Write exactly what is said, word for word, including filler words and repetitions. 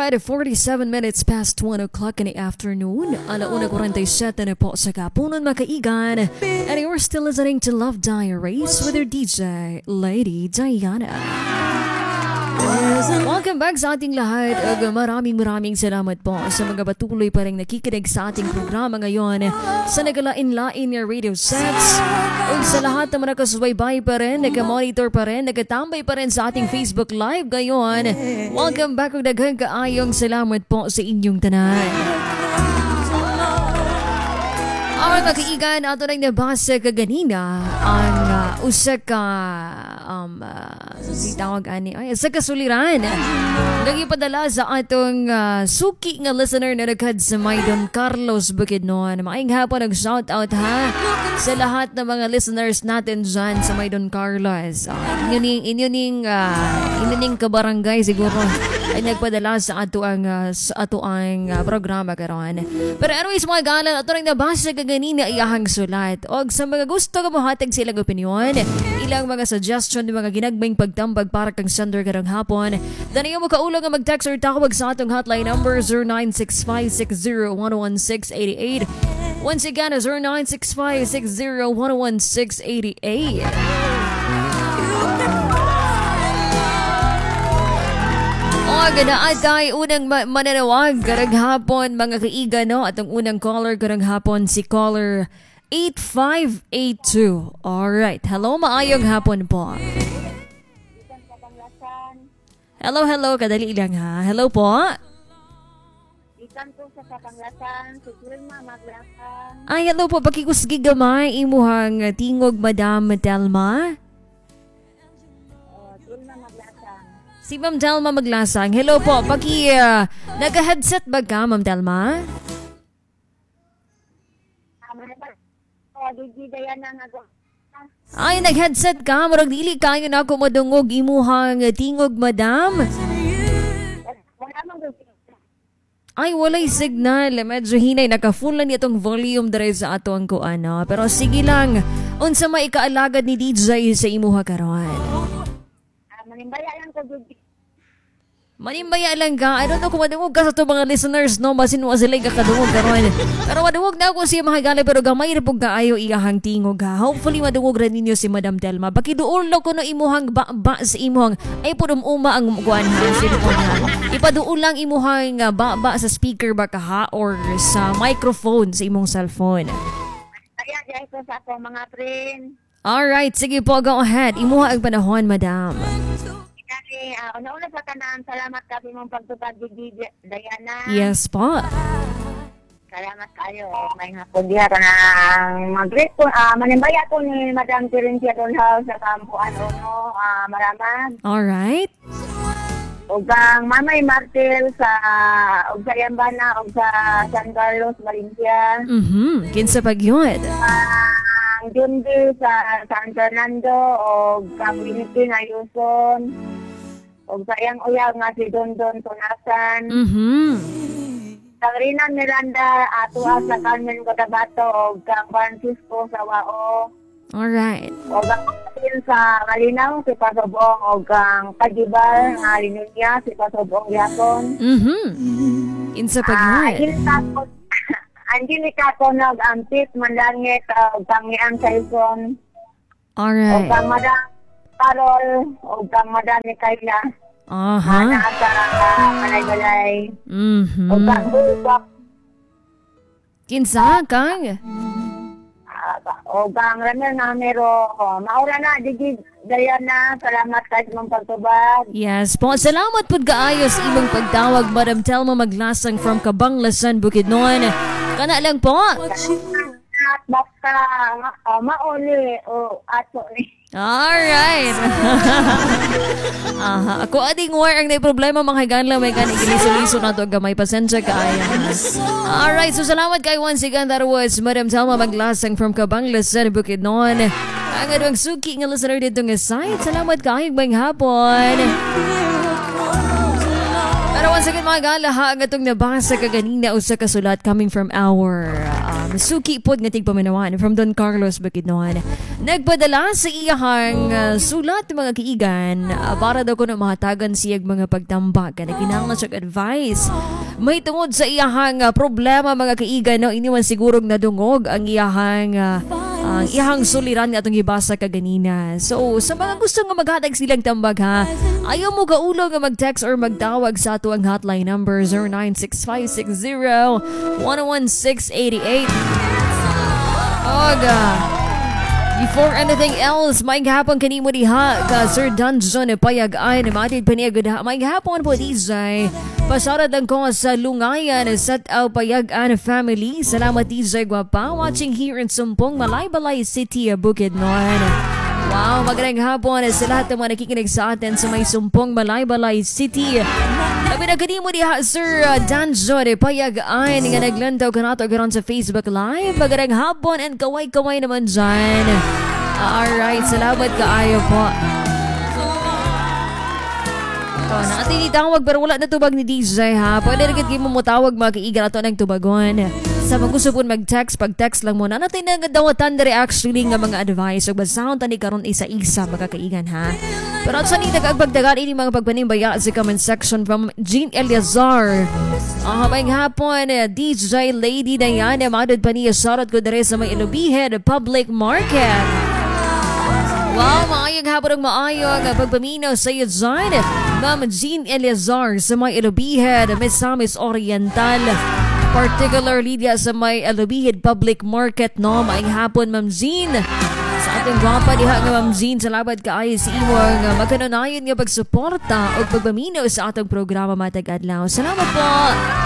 Alright, forty-seven minutes past one o'clock in the afternoon. Alauna forty-seven na po sa kapunan makaigan. And you're still listening to Love Diaries with your D J, Lady Diana. Welcome back sa ating lahat. Ug maraming maraming salamat po sa mga patuloy pa rin nakikinig sa ating programa ngayon sa nagalain-lain na radio sets. Ug sa lahat na nakasubaybay pa rin, nakamonitor pa rin, nagatambay pa rin sa ating Facebook Live ngayon. Welcome back ug daghang kaayong salamat po sa inyong tanan. Ang makiigan ato nang nabasa kaganina ang uh, usa ka um uh, si tawag ani ay usa ka suliran nagipadala sa atong uh, suki nga listener na nagkad sa Maydon Carlos Bukidnon. Maayong hapon, nag shout out ha sa lahat ng mga listeners natin dyan sa Maydon Carlos. Uh, inyo ning inyo ning uh, inyo ning kabarangay siguro ay nagpadala sa ato ang uh, sa ato ang uh, programa karon. Pero anyways mga galan, ato nang nabasa kaganina iyahang sulat. Og sa mga gusto ka mohatag sa ilang opinion, ilang mga suggestion ng mga ginagmayng pagtambag para kang sender karong hapon, daniyo mo kaulo nga mag-text or tawag sa atong hotline number zero nine six five six zero one one six eight eight. Once again, zero nine six five six zero one one six eight eight. O, gana atay unang ma- mananawag karang hapon mga kaiga, no? At ang unang caller karang hapon si caller eight five eight two. Alright, hello, maayong hapon po. Hello, hello, kadali lang ha. Hello po. Ikan po sa Kapanglasan, si Wilma Maglasan. Ay, hello po, pakikusgi gamay imuhang tingog Madam Telma. Si Ma'am Telma Maglasang. Hello po. Paki, uh, nag-headset ba ka, Ma'am Telma? Ay, nag-headset ka. Marag dili kayo na ako madungog imuhang tingog, madam. Ay, walay signal. Medyo hinay. Naka-full lang itong volume dere sa ato ang kuano. Pero sige lang. Unsa may ikaalagad ni D J sa imuha karon? Manimbaya lang ko, Judy. Manimbaya lang ka. I don't know kung madungog ka sa ito mga listeners, no? Basin mo sila yung kakadungog karon. Pero madungog na ako siya mahagala, pero gamay na pong kaayo iyahang tingog ha. Hopefully madungog rin ninyo si Madam Telma. Pakiduol lang ko no imuhang ba-ba sa imuhang ay pudum uma ang kuan ha. Silipon ha. Ipaduol lang imuhang ba-ba sa speaker ba ka ha or sa microphone sa imong cellphone. Kaya dyan ko sa ako mga friend. Alright, sige po, go ahead. Imuha ang panahon, madam. Kasi, uh, una-una sa kanan, salamat kami mong pagtupad, Gigi Diana. Yes po. Salamat kayo. May hapon diha ka ng mag-greet po. Uh, manimbaya po ni Madam Terencia Donhouse sa Campo Ano, no? Uh, Maramad. Alright. O kang Mamay Martel sa og sa Yambana og sa San Carlos, Valencia. Mhm. Kinsa pag yun? Ang Jundi sa San Fernando o Community na Yuson o sa iyang uyag nga si Dondon Tunasan. Mhm. Sa Rinan Miranda atua sa Carmen Cotabato o kang Francisco sa Wao. Alright. O kang sa Malinaw si Pasobong o kang Kajibal nga Linunya si Pasobong Yapon. Mhm. Kinsa pag yun? Ah, Angelica Konog Ampit Mandangit o Pangiang Saison o Alright. kang Madam Carol o kang Madam Mikaela Aha. na sa Manay-Balay Mhm. o kang Bulbak Kinsa kang? o kang Ramel Namero. Maura na, Digi Diana, salamat kahit mong pagtubag. Yes po. Salamat po kaayos imong pagtawag, Madam Telma Maglasang from Cabanglasan, Bukidnon. Kana lang po. At basta uh, mauli o ato ni. Alright. Aha. Ako ading war ang may problema mga higanla may kan igiliso-liso na to gamay pasensya kaayo. Alright, so salamat kay once again. That was Madam Telma Maglasang from Cabanglasan, Bukidnon. Ang adwang suki nga listener dito nga site. Salamat kaayong bang hapon. Pero once again mga gala ha, ang atong nabasa kaganina usa ka sulat coming from our um, suki pod nga tigpaminawan from Don Carlos Bukidnon. Nagpadala sa iyahang uh, sulat mga kaigan uh, para daw ko na mahatagan siyag mga pagtambag na kinahanglan siya advice. May tungod sa iyahang uh, problema mga kaigan no, iniwan sigurong nadungog ang iyahang uh, ang iyahang suliran nga atong gibasa kaganina. So, sa mga gusto nga maghatag silang tambag ha, ayaw mo kaulo nga mag-text or magtawag sa ato ang hotline number zero nine six five six zero one one six eight eight. Oga. Before anything else, may gahapon kanimo diha ka Sir Dungeon payag ay namatid pa niya gud. May gahapon po Dizay. Pasarad ang ko sa lungayan sa Tao Payag-an family. Salamat Dizay gwapa watching here in Sumpong, Malaybalay City, Bukidnon. Wow, magandang hapon sa lahat ng mga nakikinig sa atin sa may Sumpong, Malaybalay City. Labi na kanimo diha Sir uh, Dungeon payag-an nga naglantaw kanato garon sa Facebook Live. Magandang hapon and kaway-kaway naman dyan. Alright, salamat kaayo po. Oh, natin itawag pero wala na tubag ni D J ha. Pwede rin kayo mo tawag mga kaigan ato ng tubagon. Sa mga gusto po mag-text, pag-text lang muna. Natin na dawatan na actually nga mga advice. So, basahon tani karon isa-isa mga kaigan ha. Pero sa nita kagbagdagan ini mga pagpanimbaya sa comment section from Jean Eliazar. Ah, uh, may hapon D J Lady Diana madod pa niya sarot ko dere sa may Ilubihed Public Market. Wow, maayong hapon ang maayong pagpaminaw sa iyo dyan. Ma'am Jean Eliazar sa may Ilubihed, Misamis Oriental. Particularly diya sa may Ilubihed Public Market, no? Maayong hapon, Ma'am Jean. Sa ating gwapa diha nga Ma'am Jean, salamat kaayo sa imong magkanunayon nga pagsuporta o pagpaminaw sa atong programa Matag Adlaw. Salamat po.